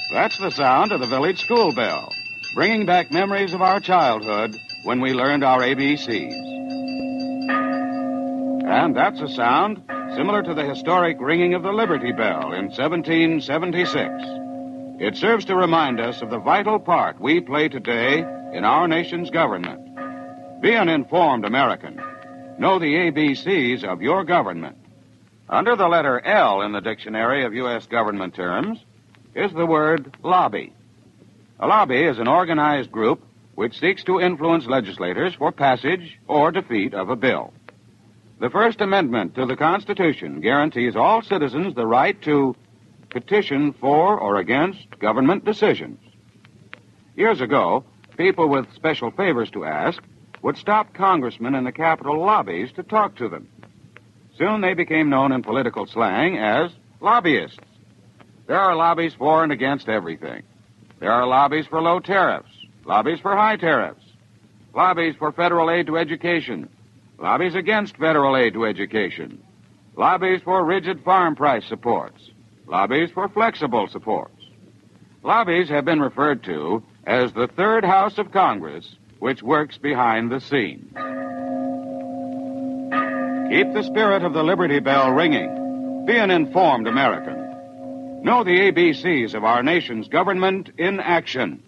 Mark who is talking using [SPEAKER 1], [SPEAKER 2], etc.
[SPEAKER 1] That's the sound of the village school bell, bringing back memories of our childhood when we learned our ABCs. And that's a sound similar to the historic ringing of the Liberty Bell in 1776. It serves to remind us of the vital part we play today in our nation's government. Be an informed American. Know the ABCs of your government. Under the letter L in the dictionary of U.S. government terms is the word lobby. A lobby is an organized group which seeks to influence legislators for passage or defeat of a bill. The First Amendment to the Constitution guarantees all citizens the right to petition for or against government decisions. Years ago, people with special favors to ask would stop congressmen in the Capitol lobbies to talk to them. Soon they became known in political slang as lobbyists. There are lobbies for and against everything. There are lobbies for low tariffs, lobbies for high tariffs, lobbies for federal aid to education, lobbies against federal aid to education, lobbies for rigid farm price supports, lobbies for flexible supports. Lobbies have been referred to as the third house of Congress, which works behind the scenes. Keep the spirit of the Liberty Bell ringing. Be an informed American. Know the ABCs of our nation's government in action.